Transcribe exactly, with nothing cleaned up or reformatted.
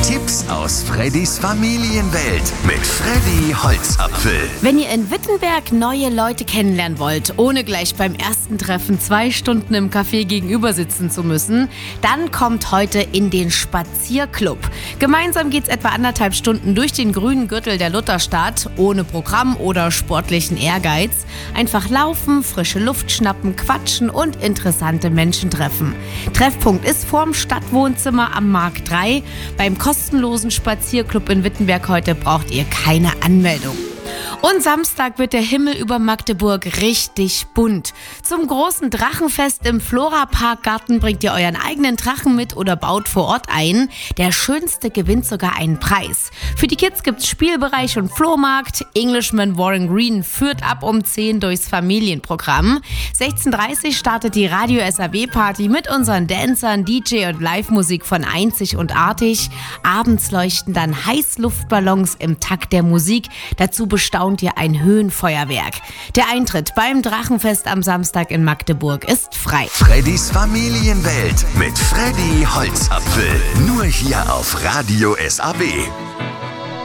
Tipps aus Freddys Familienwelt mit Freddy Holzapfel. Wenn ihr in Wittenberg neue Leute kennenlernen wollt, ohne gleich beim ersten Treffen zwei Stunden im Café gegenüber sitzen zu müssen, dann kommt heute in den Spazierclub. Gemeinsam geht's etwa anderthalb Stunden durch den grünen Gürtel der Lutherstadt, ohne Programm oder sportlichen Ehrgeiz. Einfach laufen, frische Luft schnappen, quatschen und interessante Menschen treffen. Treffpunkt ist vorm Stadtwohnzimmer am Markt drei. Beim kostenlosen Spazierclub in Wittenberg heute braucht ihr keine Anmeldung. Und Samstag wird der Himmel über Magdeburg richtig bunt. Zum großen Drachenfest im Flora-Park-Garten bringt ihr euren eigenen Drachen mit oder baut vor Ort ein. Der Schönste gewinnt sogar einen Preis. Für die Kids gibt's Spielbereich und Flohmarkt. Englishman Warren Green führt ab um zehn durchs Familienprogramm. sechzehn Uhr dreißig startet die Radio S A W-Party mit unseren Dancern, D J und Live-Musik von Einzig und Artig. Abends leuchten dann Heißluftballons im Takt der Musik. Dazu bestaunt ihr ein Höhenfeuerwerk. Der Eintritt beim Drachenfest am Samstag in Magdeburg ist frei. Freddys Familienwelt mit Freddy Holzapfel. Nur hier auf Radio S A W.